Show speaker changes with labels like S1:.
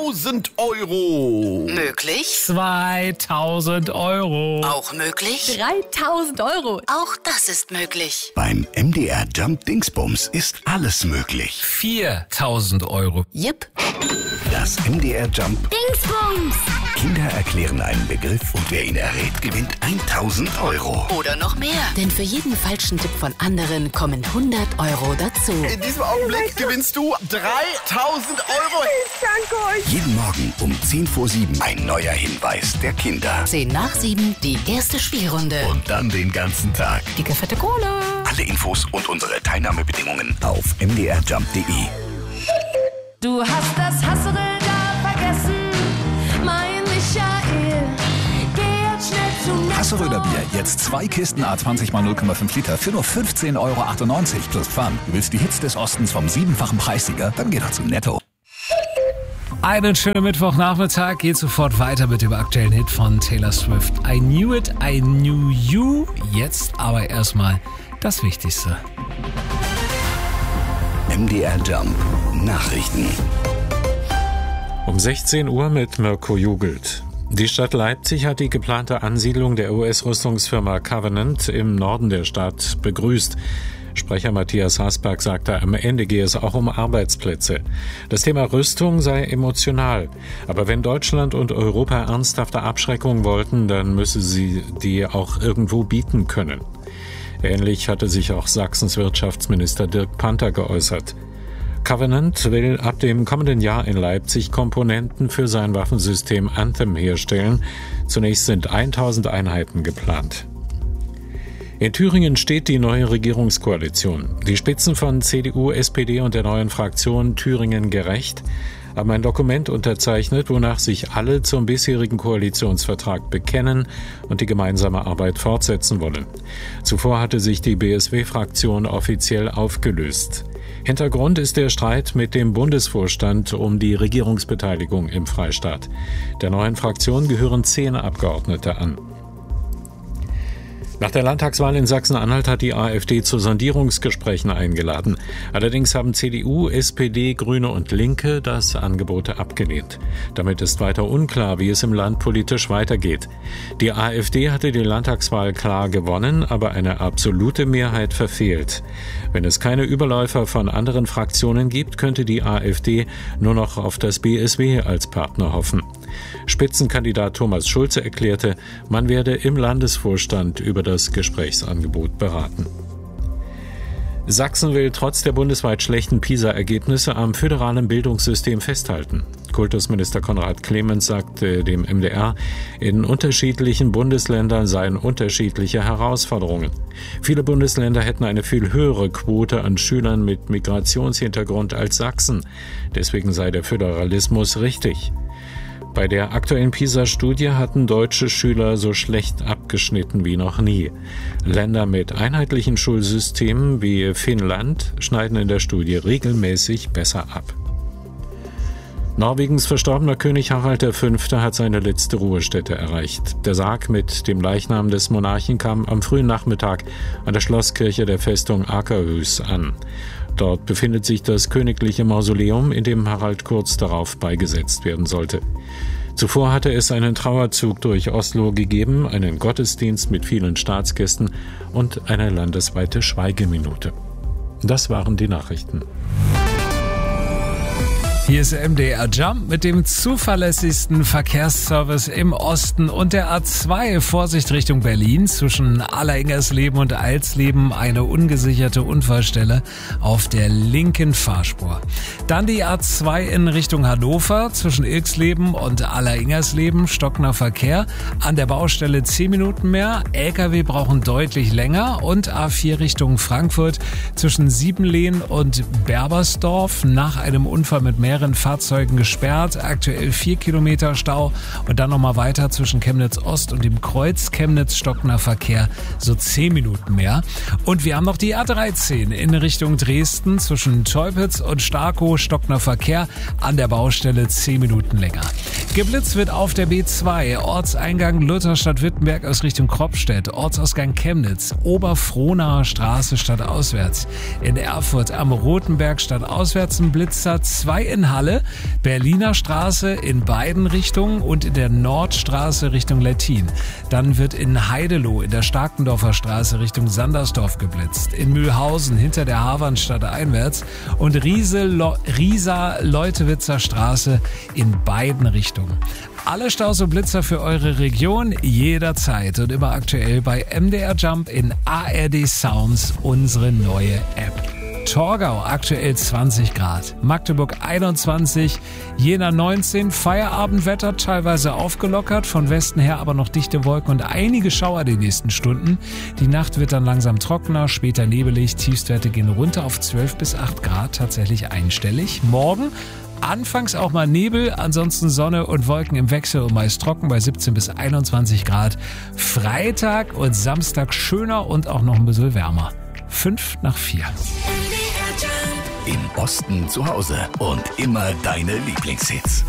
S1: 1000 Euro.
S2: Möglich?
S3: 2000 Euro.
S2: Auch möglich?
S4: 3000 Euro.
S2: Auch das ist möglich.
S1: Beim MDR Jump Dingsbums ist alles möglich.
S3: 4000 Euro.
S2: Jep.
S1: Das MDR Jump
S4: Dingsbums.
S1: Kinder erklären einen Begriff und wer ihn errät, gewinnt 1000 Euro.
S2: Oder noch mehr. Denn für jeden falschen Tipp von anderen kommen 100 Euro dazu.
S1: In diesem Augenblick gewinnst du 3000 Euro.
S4: Ich danke euch.
S1: Jeden Morgen um 10 vor 7 ein neuer Hinweis der Kinder.
S2: 10 nach 7, die erste Spielrunde.
S1: Und dann den ganzen Tag.
S2: Dicke fette Cola.
S1: Alle Infos und unsere Teilnahmebedingungen auf mdrjump.de.
S5: Du hast das Hasserl gar vergessen, mein Michael. Geh jetzt schnell zu Netto.
S6: Hasseröder Bier, jetzt 2 Kisten A20 x 0,5 Liter für nur 15,98 Euro plus Pfand. Du willst die Hits des Ostens vom 7-fachen Preissieger? Dann geh doch zu Netto.
S3: Einen schönen Mittwochnachmittag. Geht sofort weiter mit dem aktuellen Hit von Taylor Swift. I knew it, I knew you. Jetzt aber erstmal das Wichtigste.
S1: MDR Jump Nachrichten.
S7: Um 16 Uhr mit Mirko Jugelt. Die Stadt Leipzig hat die geplante Ansiedlung der US-Rüstungsfirma Covenant im Norden der Stadt begrüßt. Sprecher Matthias Hasberg sagte, am Ende gehe es auch um Arbeitsplätze. Das Thema Rüstung sei emotional. Aber wenn Deutschland und Europa ernsthafte Abschreckung wollten, dann müsse sie die auch irgendwo bieten können. Ähnlich hatte sich auch Sachsens Wirtschaftsminister Dirk Panther geäußert. Covenant will ab dem kommenden Jahr in Leipzig Komponenten für sein Waffensystem Anthem herstellen. Zunächst sind 1000 Einheiten geplant. In Thüringen steht die neue Regierungskoalition. Die Spitzen von CDU, SPD und der neuen Fraktion Thüringen gerecht haben ein Dokument unterzeichnet, wonach sich alle zum bisherigen Koalitionsvertrag bekennen und die gemeinsame Arbeit fortsetzen wollen. Zuvor hatte sich die BSW-Fraktion offiziell aufgelöst. Hintergrund ist der Streit mit dem Bundesvorstand um die Regierungsbeteiligung im Freistaat. Der neuen Fraktion gehören 10 Abgeordnete an. Nach der Landtagswahl in Sachsen-Anhalt hat die AfD zu Sondierungsgesprächen eingeladen. Allerdings haben CDU, SPD, Grüne und Linke das Angebot abgelehnt. Damit ist weiter unklar, wie es im Land politisch weitergeht. Die AfD hatte die Landtagswahl klar gewonnen, aber eine absolute Mehrheit verfehlt. Wenn es keine Überläufer von anderen Fraktionen gibt, könnte die AfD nur noch auf das BSW als Partner hoffen. Spitzenkandidat Thomas Schulze erklärte, man werde im Landesvorstand über das Gesprächsangebot beraten. Sachsen will trotz der bundesweit schlechten PISA-Ergebnisse am föderalen Bildungssystem festhalten. Kultusminister Konrad Clemens sagte dem MDR, in unterschiedlichen Bundesländern seien unterschiedliche Herausforderungen. Viele Bundesländer hätten eine viel höhere Quote an Schülern mit Migrationshintergrund als Sachsen. Deswegen sei der Föderalismus richtig. Bei der aktuellen PISA-Studie hatten deutsche Schüler so schlecht abgeschnitten wie noch nie. Länder mit einheitlichen Schulsystemen wie Finnland schneiden in der Studie regelmäßig besser ab. Norwegens verstorbener König Harald V. hat seine letzte Ruhestätte erreicht. Der Sarg mit dem Leichnam des Monarchen kam am frühen Nachmittag an der Schlosskirche der Festung Akerhus an. Dort befindet sich das königliche Mausoleum, in dem Harald kurz darauf beigesetzt werden sollte. Zuvor hatte es einen Trauerzug durch Oslo gegeben, einen Gottesdienst mit vielen Staatsgästen und eine landesweite Schweigeminute. Das waren die Nachrichten.
S3: Hier ist MDR Jump mit dem zuverlässigsten Verkehrsservice im Osten und der A2. Vorsicht Richtung Berlin. Zwischen Alleringgersleben und Eilsleben eine ungesicherte Unfallstelle auf der linken Fahrspur. Dann die A2 in Richtung Hannover. Zwischen Ilksleben und Alleringgersleben stockender Verkehr. An der Baustelle 10 Minuten mehr. LKW brauchen deutlich länger. Und A4 Richtung Frankfurt. Zwischen Siebenlehn und Berbersdorf nach einem Unfall mit mehreren Fahrzeugen gesperrt, aktuell 4 Kilometer Stau und dann nochmal weiter zwischen Chemnitz Ost und dem Kreuz Chemnitz stockender Verkehr, so 10 Minuten mehr. Und wir haben noch die A13 in Richtung Dresden zwischen Teupitz und Starkow stockender Verkehr, an der Baustelle 10 Minuten länger. Geblitzt wird auf der B2, Ortseingang Lutherstadt-Wittenberg aus Richtung Kroppstedt, Ortsausgang Chemnitz, Oberfrohnaer Straße stadtauswärts. In Erfurt am Rotenberg stadtauswärts ein Blitzer, 2 in Halle, Berliner Straße in beiden Richtungen und in der Nordstraße Richtung Lettin. Dann wird in Heideloh in der Starkendorfer Straße Richtung Sandersdorf geblitzt. In Mühlhausen hinter der Havernstadt einwärts und Riesa-Leutewitzer Straße in beiden Richtungen. Alle Staus und Blitzer für eure Region jederzeit und immer aktuell bei MDR Jump in ARD Sounds, unsere neue App. Torgau aktuell 20 Grad, Magdeburg 21, Jena 19, Feierabendwetter teilweise aufgelockert, von Westen her aber noch dichte Wolken und einige Schauer die nächsten Stunden. Die Nacht wird dann langsam trockener, später nebelig, Tiefstwerte gehen runter auf 12 bis 8 Grad, tatsächlich einstellig. Morgen anfangs auch mal Nebel, ansonsten Sonne und Wolken im Wechsel und meist trocken bei 17 bis 21 Grad. Freitag und Samstag schöner und auch noch ein bisschen wärmer. 5:04.
S1: Im Osten zu Hause und immer deine Lieblingshits.